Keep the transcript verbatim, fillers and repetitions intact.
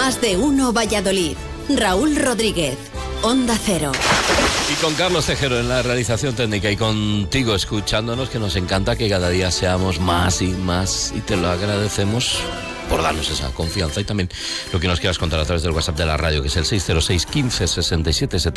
Más de Uno Valladolid. Raúl Rodríguez, Onda Cero. Y con Carlos Tejero en la realización técnica y contigo escuchándonos, que nos encanta que cada día seamos más y más, y te lo agradecemos por darnos esa confianza. Y también lo que nos quieras contar a través del WhatsApp de la radio, que es el seis cero seis, quince, sesenta y siete, setenta.